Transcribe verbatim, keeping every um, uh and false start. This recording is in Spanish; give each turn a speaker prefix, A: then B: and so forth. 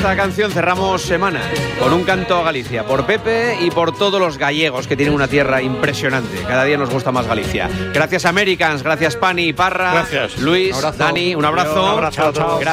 A: esta canción cerramos semana con un canto a Galicia, por Pepe y por todos los gallegos que tienen una tierra impresionante. Cada día nos gusta más Galicia. Gracias Americans, gracias Pani, Parra,
B: gracias
A: Luis,
B: un
A: Dani, un abrazo.
B: Un abrazo a todos.